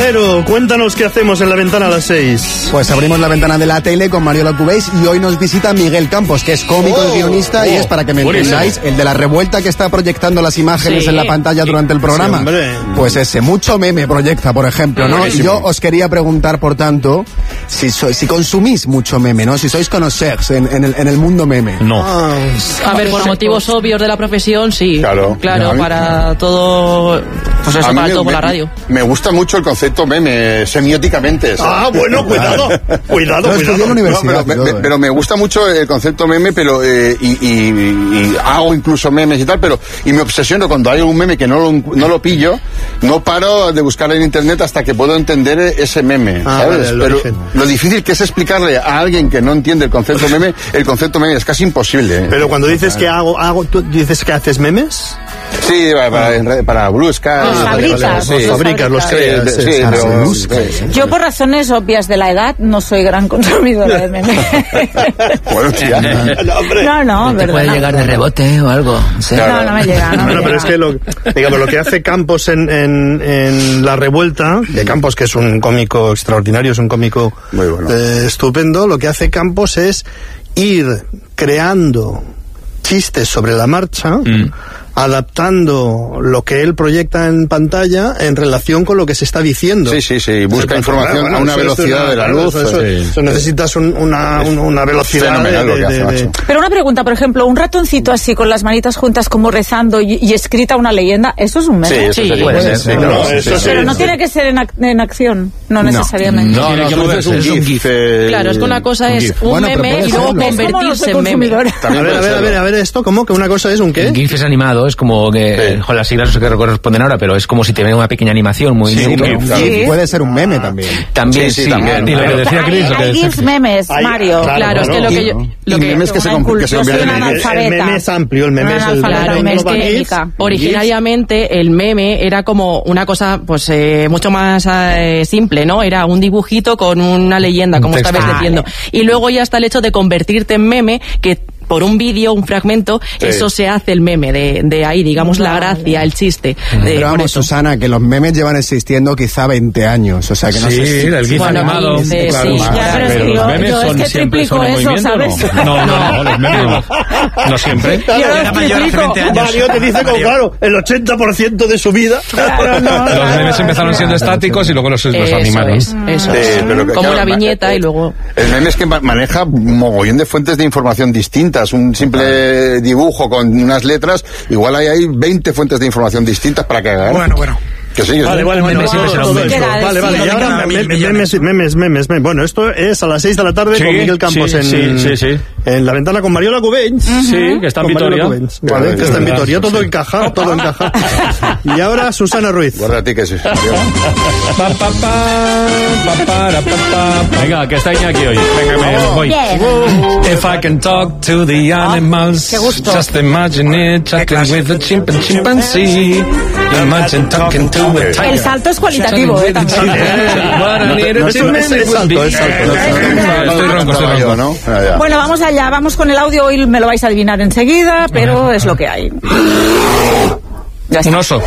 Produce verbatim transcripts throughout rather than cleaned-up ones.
Jero, cuéntanos qué hacemos en La Ventana a las seis. Pues abrimos la ventana de la tele con Mariola Cubéis y hoy nos visita Miguel Campos, que es cómico Oh, y guionista, oh, y es, para que me buenísimo. entendáis, el de la revuelta que está proyectando las imágenes Sí. en la pantalla durante el programa. Sí, hombre. Pues ese, mucho meme proyecta, por ejemplo, ¿no? Buenísimo. Yo os quería preguntar, por tanto, si sois, si consumís mucho meme, ¿no? Si sois conocers en, en, el, en el mundo meme. No. A ver, por motivos obvios de la profesión, sí. Claro. Claro, A mí- para todo, pues eso, A mí para me- todo por la me- radio. Me gusta mucho el concepto meme, semióticamente. ¿sabes? Ah, bueno, cuidado. Cuidado, Lo estudié en la cuidado. No, universidad. pero, me, y todo, me- ¿eh? pero me gusta mucho el concepto meme, pero eh, y, y- y hago incluso memes y tal, pero y me obsesiono cuando hay un meme que no lo, no lo pillo, no paro de buscar en internet hasta que puedo entender ese meme, Ah, ¿sabes? vale, el pero origen. lo difícil que es explicarle a alguien que no entiende el concepto meme, el concepto meme es casi imposible. ¿eh? Pero cuando dices que hago, hago, ¿tú dices que haces memes? Sí, para, para, en red- para Blue Sky. Los para- fabricas, sí. Los fabricas, los Sí, creas. de- sí, sí, sí. pero- Blue Sky, sí. Yo, por razones obvias de la edad, no soy gran consumidora de memes. Bueno, tía. No, hombre. No, no, ¿Te verdad. puede llegar de rebote o algo? Sí. No, no me llega. No me Bueno, pero llega. es que lo, digamos, lo que hace Campos en, en, en La Revuelta, de Campos, que es un cómico extraordinario, es un cómico Muy bueno. eh, estupendo, lo que hace Campos es ir creando chistes sobre la marcha, Mm. adaptando lo que él proyecta en pantalla en relación con lo que se está diciendo. Sí, sí, sí, busca información a una eso es velocidad una- de la claro, luz. Eso, eso- sí. eso necesitas un- una, un- una velocidad fenomenal de- lo que hace, de- de- macho. Pero una pregunta, por ejemplo, un ratoncito así con las manitas juntas como rezando y, y escrita una leyenda, ¿eso es un meme? Sí, eso Sí, sería. puede Sí, ser. sí, claro, No, sí, eso sí. sí. Pero no tiene que ser en, ac- en acción, no necesariamente. No, no, que tú dices un moverse, es un GIF. GIF. eh, Claro, es que una cosa es un Bueno, pero meme puede y luego serlo. Es como no convertirse soy en meme. consumidora. A También ver, a puede ver, a ver, serlo. a ver, esto, ¿cómo? ¿Que una cosa es un qué? El GIF es animado, es como que, Sí. con las siglas no sé qué corresponden ahora, pero es como si te ven una pequeña animación muy Sí, neutro. un GIF, claro. Sí. Puede ser un meme también. También, Sí, sí, sí. también. Y lo que Claro. decía Chris, Hay, lo que hay decía- GIFs memes, Hay- Mario. claro, Claro, es que lo que yo... Y Lo que, memes que se, una con- que se incul- yo soy convierten una en El, GIF. analfabeta. el meme es amplio, el meme Una es el... analfabeta, Claro, el meme es que técnica. originariamente el meme era como una cosa pues eh, mucho más eh, simple, ¿no? Era un dibujito con una leyenda, como texto. estabas diciendo. Y luego ya está el hecho de convertirte en meme, que por un vídeo, un fragmento, Sí. eso se hace el meme, de, de ahí, digamos, la gracia, el chiste. de- Pero por vamos, eso. Susana, que los memes llevan existiendo quizá veinte años, o sea que no Sí, sé si... el GIF Bueno, animado. quince, claro, sí, más. ya, pero es que Pero yo- los memes yo es son que siempre triplico son en eso, movimiento, ¿sabes? ¿no? No, no, no, los memes no. No siempre. Claro, Yo era los mayor hace triplico. veinte años. Mario te dice como, claro, el ochenta por ciento de su vida. Claro, no, Los claro. memes empezaron siendo estáticos y luego los, los Eso animaron. es, eso Sí, es. pero que, Como claro, una ma- viñeta eh, y luego... El meme es que ma- maneja un mogollón de fuentes de información distintas. Un simple dibujo con unas letras, igual hay ahí veinte fuentes de información distintas para que hagan. Bueno, bueno. Que sí, Vale, vale, bueno, memes siempre todo, será todo un esto. meme. Vale, vale, y Sí, ahora mil me- millones. memes, memes, memes, memes. Bueno, esto es a las seis de la tarde Sí, con Miguel Campos sí, en, sí, sí, sí. en La Ventana con Mariola Cubens. Sí, que está en Con Mariola Vitoria. Cubens, Vale, que está en Vitoria, todo encaja, todo encaja. Y ahora Susana Ruiz. Guárdate que sí. Pa, pa, pa, pa, para, pa, pa. Venga, que está Iñaki hoy. Venga, me voy. Bien. If I can talk to the animals, qué gusto. just imagine it, chatting with a chimp and chimpanzee. Imagine talking to a tiger. El salto es cualitativo, ¿eh? También. What I need no a te- chimp es- and es salto, es salto. Estoy ronco, estoy ronco. ¿no? Ah, ya. Bueno, vamos allá, vamos con el audio, hoy me lo vais a adivinar enseguida, pero es lo que hay. Ya está. Un oso.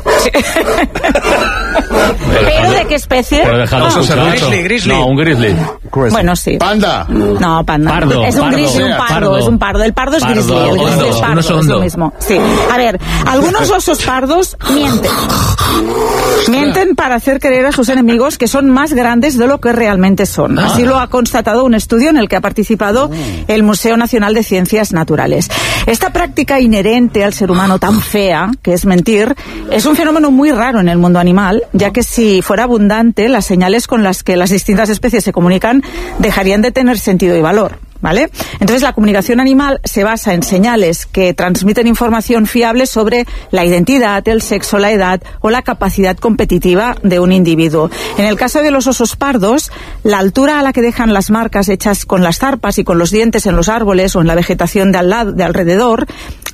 ¿Pero de qué especie? Pero dejadlo Ah, ser mucho. grizzly, grizzly. No, un grizzly. Bueno, sí. Panda. No, panda. Pardo, es un pardo. gris y un Sea, pardo, pardo. es un pardo. El pardo es Pardo, grizzly, el grizzly hondo, es un pardo, oso es lo hondo. mismo. Sí. A ver, algunos osos pardos mienten. Mienten para hacer creer a sus enemigos que son más grandes de lo que realmente son. Así lo ha constatado un estudio en el que ha participado el Museo Nacional de Ciencias Naturales. Esta práctica inherente al ser humano tan fea, que es mentir, es un fenómeno muy raro en el mundo animal, ya que si fuera abundante, las señales con las que las distintas especies se comunican dejarían de tener sentido y valor. ¿Vale? Entonces la comunicación animal se basa en señales que transmiten información fiable sobre la identidad, el sexo, la edad o la capacidad competitiva de un individuo. En el caso de los osos pardos, la altura a la que dejan las marcas hechas con las zarpas y con los dientes en los árboles o en la vegetación de al lado, de alrededor,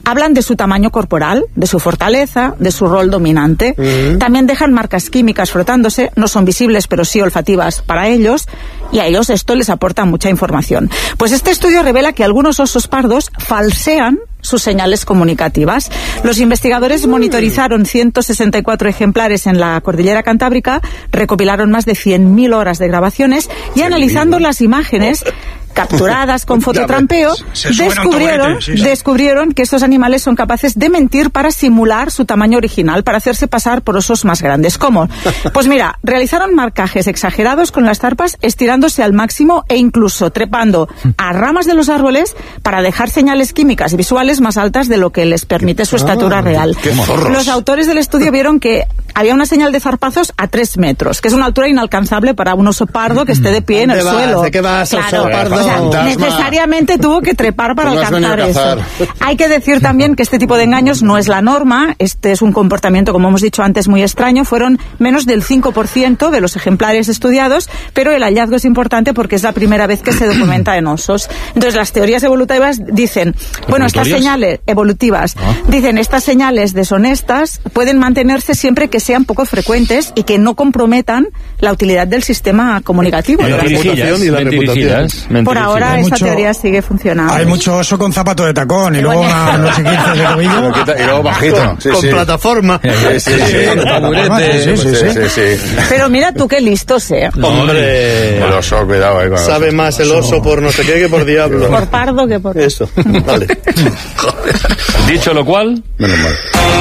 Hablan de su tamaño corporal, de su fortaleza, de su rol dominante. Uh-huh. También dejan marcas químicas frotándose, no son visibles pero sí olfativas para ellos, y a ellos esto les aporta mucha información. Pues este estudio revela que algunos osos pardos falsean sus señales comunicativas. Los investigadores monitorizaron ciento sesenta y cuatro ejemplares en la Cordillera Cantábrica, recopilaron más de cien mil horas de grabaciones y analizando las imágenes capturadas con fototrampeo, descubrieron, sí, sí. descubrieron que estos animales son capaces de mentir para simular su tamaño original, para hacerse pasar por osos más grandes. ¿Cómo? Pues mira, realizaron marcajes exagerados con las zarpas, estirándose al máximo e incluso trepando a ramas de los árboles para dejar señales químicas y visuales más altas de lo que les permite su estatura real. Los autores del estudio vieron que había una señal de zarpazos a tres metros, que es una altura inalcanzable para un oso pardo que esté de pie en el vas? suelo. ¿De qué vas, claro, oso pardo? O sea, necesariamente tuvo que trepar para no alcanzar eso. Hay que decir también que este tipo de engaños no es la norma. Este es un comportamiento, como hemos dicho antes, muy extraño. Fueron menos del cinco por ciento de los ejemplares estudiados, pero el hallazgo es importante porque es la primera vez que se documenta en osos. Entonces, las teorías evolutivas dicen, bueno, estas señales evolutivas, ¿Ah? dicen, estas señales deshonestas pueden mantenerse siempre que sean poco frecuentes y que no comprometan la utilidad del sistema comunicativo. La reputación y la reputación. Por ahora hay esa mucho, teoría sigue funcionando. Hay mucho oso con zapato de tacón y luego una, no sé qué de tobillo. Y luego bajito. Sí, con sí. plataforma. Sí, sí, sí. Sí, sí, sí, sí, sí. Pero mira tú qué listos, ¿eh? Hombre. El oso, cuidado, eh, con sabe oso. más el oso por no sé qué que por diablo. Por pardo que por... Eso, vale. Dicho lo cual... Menos mal.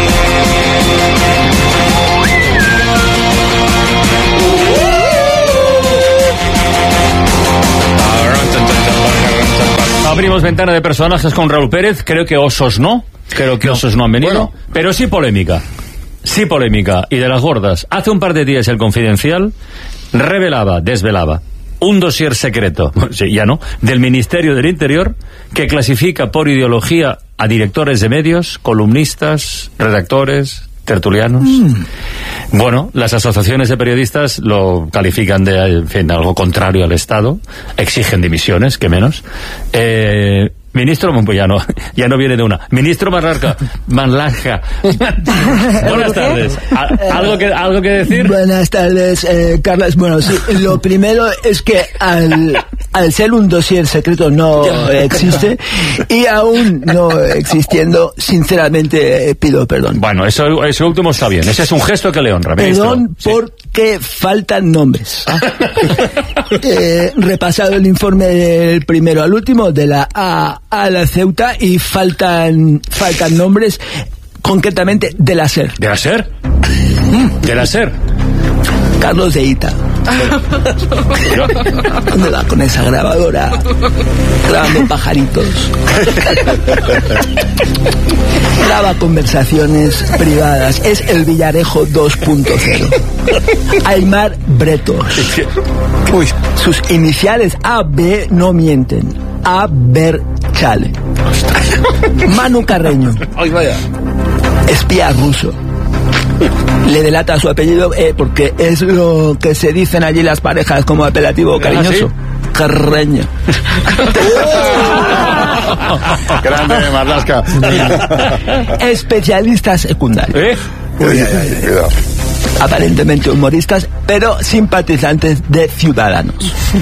Abrimos ventana de personajes con Raúl Pérez. Creo que osos no. Creo que osos no han venido. Bueno. Pero sí polémica. Sí polémica. Y de las gordas. Hace un par de días el Confidencial revelaba, desvelaba, un dossier secreto, sí, ya no, del Ministerio del Interior que clasifica por ideología a directores de medios, columnistas, redactores, tertulianos. Mm. Bueno, las asociaciones de periodistas lo califican de, en fin, algo contrario al Estado, exigen dimisiones, que menos. Eh, ministro, pues ya no, ya no viene de una. Ministro Marlarca, Manlarca. Buenas tardes. ¿Algo que, algo que decir? Buenas tardes, eh, Carlos. Bueno, sí, lo primero es que al, al ser un dossier secreto no existe, y aún no existiendo, sinceramente eh, pido perdón. Bueno, eso, eso último está bien. Ese es un gesto que le honra. Perdón sí. porque faltan nombres. eh, repasado el informe del primero al último, de la A a la Ceuta, y faltan faltan nombres, concretamente de la SER. ¿De la SER? ¿De la SER? Carlos de Ita. ¿Dónde va con esa grabadora? Grabando pajaritos. Graba conversaciones privadas. Es el Villarejo dos punto cero. Aymar Bretos. Uy, sus iniciales A B no mienten. A Ver Chale. Manu Carreño. Ay, vaya. Espía ruso. Le delata su apellido eh, porque es lo que se dicen allí las parejas como apelativo cariñoso. ¿Ah, sí? Carreño. Grande, Marlasca. Especialistas secundarios. ¿Eh? Uy, ay, ay, cuidado. Aparentemente humoristas, pero simpatizantes de Ciudadanos.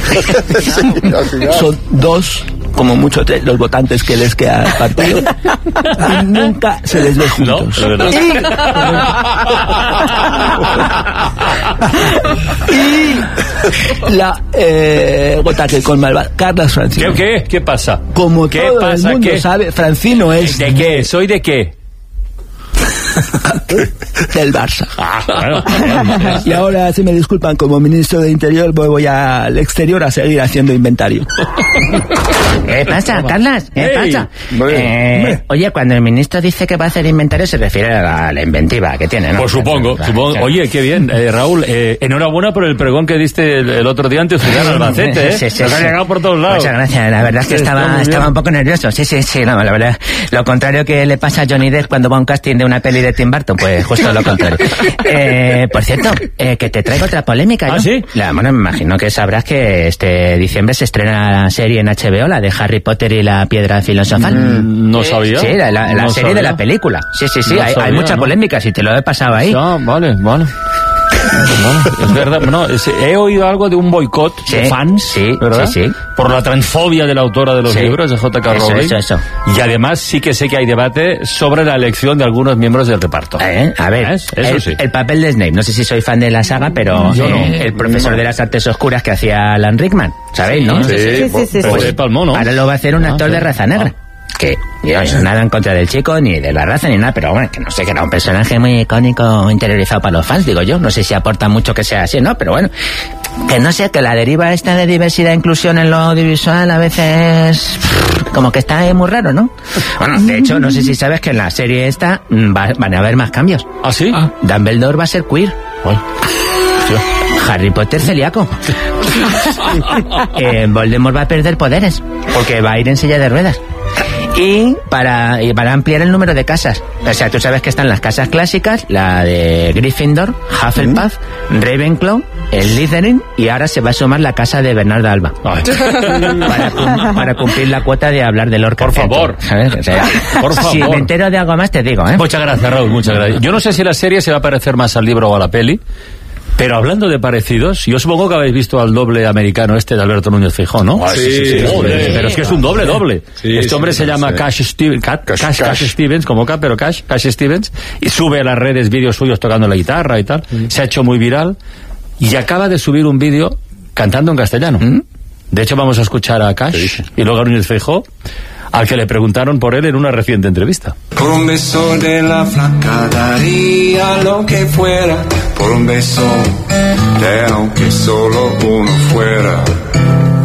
Son dos, como mucho tres, los votantes que les queda al partido, y nunca se les ve juntos. No, y, y la eh, gota que colma el Carlos Francino. ¿Qué, qué? ¿Qué pasa? Como ¿Qué todo pasa? el mundo ¿Qué? sabe, Francino es... ¿De qué? ¿Soy de qué? Del Barça. Ah, bueno. Y ahora, si me disculpan, como ministro de Interior voy al exterior a seguir haciendo inventario. ¿Qué pasa, Carlas? ¿Qué Hey, pasa? hombre, Eh, hombre. oye, cuando el ministro dice que va a hacer inventario se refiere a la, la inventiva que tiene, ¿no? Pues supongo, Claro, supongo. claro. Oye, qué bien, eh, Raúl, eh, enhorabuena por el pregón que diste el, el otro día ante Ciudad Albacete, ¿eh? Sí, sí, Nos ha sí. llegado por todos lados. Muchas gracias, la verdad es que Está muy estaba, bien. estaba un poco nervioso. Sí, sí, sí, no, la verdad. Lo contrario que le pasa a Johnny Depp cuando va a un casting de una peli peli de Tim Burton, pues justo lo contrario. Eh, por cierto, eh, que te traigo otra polémica, ¿no? ¿Ah, sí? La, bueno, me imagino que sabrás que este diciembre se estrena la serie en H B O, la de Harry Potter y la Piedra Filosofal. Mm, no sabía. Sí, la, la, la no serie sabía. de la película. Sí, sí, sí, No hay, sabía, hay mucha ¿no? polémica, si te lo he pasado ahí. Ah, vale, vale. No, es verdad, no, es- he oído algo de un boicot Sí, de fans, sí, ¿verdad? sí, sí. Por la transfobia de la autora de los Sí. libros, de J K Eso, Rowling. eso, eso. Y además sí que sé que hay debate sobre la elección de algunos miembros del reparto. Eh, A ver, ¿Ves? Eso el, sí. el papel de Snape, no sé si soy fan de la saga, pero Yo no. eh, el profesor de las artes oscuras que hacía Alan Rickman, ¿sabéis, no? Sí, sí, sí, sí, Pues sí. de Palmón, ¿no? Ahora lo va a hacer un Ah, actor sí. de raza negra. Que, yo, nada en contra del chico, ni de la raza, ni nada, pero bueno, que no sé, que era un personaje muy icónico, interiorizado para los fans, digo yo. No sé si aporta mucho que sea así, ¿no? Pero bueno, que no sé, que la deriva esta de diversidad e inclusión en lo audiovisual a veces como que está ahí muy raro, ¿no? Bueno, de hecho, no sé si sabes que en la serie esta mm, va- van a haber más cambios. ¿Ah, sí? Dumbledore va a ser queer. Ay. Harry Potter celíaco. eh, Voldemort va a perder poderes porque va a ir en silla de ruedas. Y para, y para ampliar el número de casas. O sea, tú sabes que están las casas clásicas, la de Gryffindor, Hufflepuff, Ravenclaw, el Slytherin, y ahora se va a sumar la casa de Bernardo Alba. Ay. Para, cum- para cumplir la cuota de hablar de Lorca. Por favor. ¿Sabes? O sea, Por Si favor. me entero de algo más te digo, ¿eh? Muchas gracias, Raúl, muchas gracias. Yo no sé si la serie se va a parecer más al libro o a la peli, pero hablando de parecidos, yo supongo que habéis visto al doble americano este de Alberto Núñez Feijóo, ¿no? Sí, sí, sí, Joder, sí. pero es que es un doble doble. Sí, este sí, hombre sí, se llama sí. Cash, Steve- Cat- Cash, Cash, Cash. Cash Stevens, como K, pero Cash, Cash Stevens, y sube a las redes vídeos suyos tocando la guitarra y tal. Se ha hecho muy viral y acaba de subir un vídeo cantando en castellano. De hecho, vamos a escuchar a Cash y luego a Núñez Feijóo, al que le preguntaron por él en una reciente entrevista. Por un beso de la flaca daría lo que fuera. Por un beso de aunque solo uno fuera.